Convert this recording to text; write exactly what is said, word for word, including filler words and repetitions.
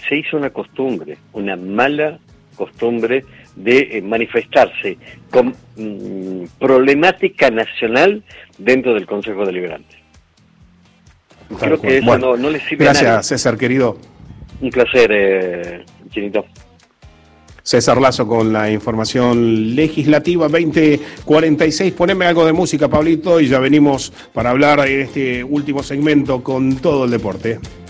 se hizo una costumbre, una mala costumbre de eh, manifestarse con mmm, problemática nacional dentro del Consejo Deliberante. Tal Creo cual. que eso bueno, no, no le sirve gracias, a nadie. Gracias, César, querido. Un placer, eh, Chinito. César Lazo con la información legislativa veinte cuarenta y seis. Poneme algo de música, Pablito, y ya venimos para hablar en este último segmento con todo el deporte.